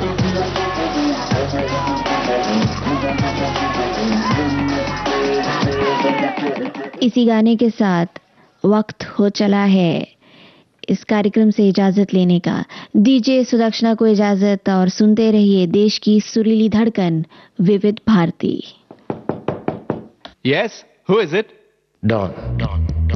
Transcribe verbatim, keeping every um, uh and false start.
इसी गाने के साथ वक्त हो चला है इस कार्यक्रम से इजाजत लेने का। दीजिए सुदक्षिणा को इजाजत और सुनते रहिए देश की सुरीली धड़कन विविध Bharti. Yes, who is it? Don. Don.